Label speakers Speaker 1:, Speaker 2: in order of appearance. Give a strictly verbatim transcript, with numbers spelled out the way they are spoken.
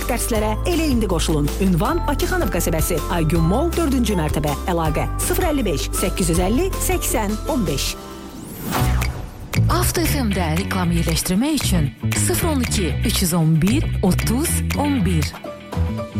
Speaker 1: Praktik dərslərə elə indi qoşulun. Ünvan Bakıxanov qəsəbəsi, Aygün Mall dördüncü mərtəbə. Əlaqə sıfır əlli beş səkkiz yüz əlli səksən on beş.
Speaker 2: Avto F M-də reklam yerləşdirmək üçün sıfır on iki üç yüz on bir otuz on bir.